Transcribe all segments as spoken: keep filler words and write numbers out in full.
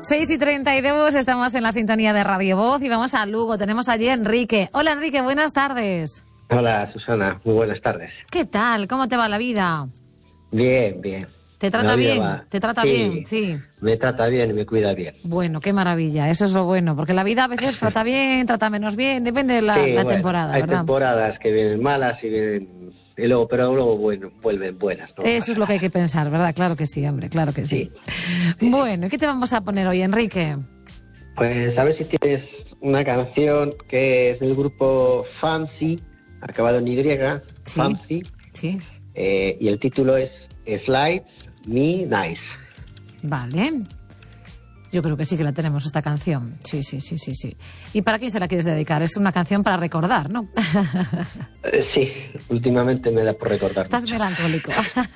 seis y treinta y dos, estamos en la sintonía de Radio Voz y vamos a Lugo. Tenemos allí a Enrique. Hola, Enrique, buenas tardes. Hola, Susana, muy buenas tardes. ¿Qué tal? ¿Cómo te va la vida? Bien, bien. ¿Te trata bien? Va. ¿Te trata sí, bien? Sí. Me trata bien y me cuida bien. Bueno, qué maravilla, eso es lo bueno, porque la vida a veces trata bien, trata menos bien, depende de la, sí, la bueno, temporada, hay ¿verdad? temporadas que vienen malas y vienen... Y luego, pero luego bueno, vuelven buenas, ¿no? Eso es lo que hay que pensar, ¿verdad? Claro que sí, hombre, claro que sí. sí. Bueno, ¿y qué te vamos a poner hoy, Enrique? Pues a ver si tienes una canción que es del grupo Fancy, acabado en Y, sí. Fancy, sí. Eh, y el título es Slides Me Nice. Vale. Yo creo que sí que la tenemos, esta canción. Sí, sí, sí, sí, sí. ¿Y para quién se la quieres dedicar? Es una canción para recordar, ¿no? eh, sí, últimamente me da por recordar. Estás mucho. melancólico.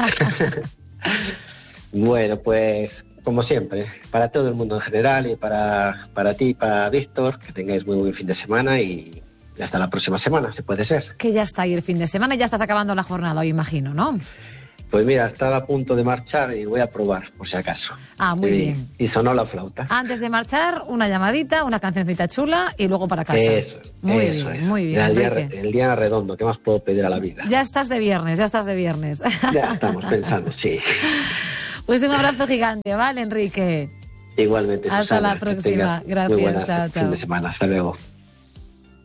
Bueno, pues como siempre, para todo el mundo en general y para, para ti y para Víctor, que tengáis muy buen fin de semana y hasta la próxima semana, si puede ser. Que ya está ahí el fin de semana y ya estás acabando la jornada hoy, imagino, ¿no? Pues mira, estaba a punto de marchar y voy a probar, por si acaso. Ah, muy y, bien. Y sonó la flauta. Antes de marchar, una llamadita, una cancioncita chula y luego para casa. Eso, muy eso bien, es. muy bien, el, día, Enrique. el día redondo, ¿qué más puedo pedir a la vida? Ya estás de viernes, ya estás de viernes. Ya estamos pensando, sí. Pues un abrazo gigante, ¿vale, Enrique? Igualmente, Hasta Susana, la próxima. Gracias, muy buena chao, fin chao. de semana. Hasta luego.